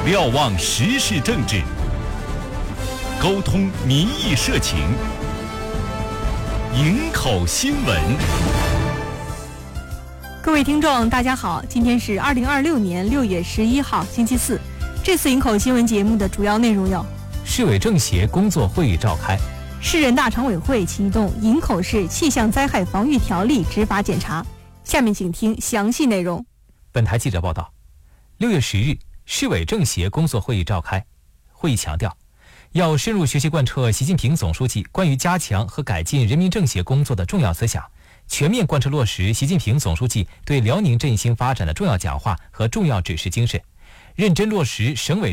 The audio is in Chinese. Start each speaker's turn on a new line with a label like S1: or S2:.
S1: 瞭望时事政治，沟通民意社情，营口新闻。
S2: 各位听众大家好，今天是2026年6月11号星期四。这次营口新闻节目的主要内容有：
S3: 市委政协工作会议召开，
S2: 市人大常委会启动营口市气象灾害防御条例执法检查。下面请听详细内容。
S3: 本台记者报道，6月10日，市委政协工作会议召开。会议强调，要深入学习贯彻习近平总书记关于加强和改进人民政协工作的重要思想，全面贯彻落实习近平总书记对辽宁振兴发展的重要讲话和重要指示精神，认真落实省委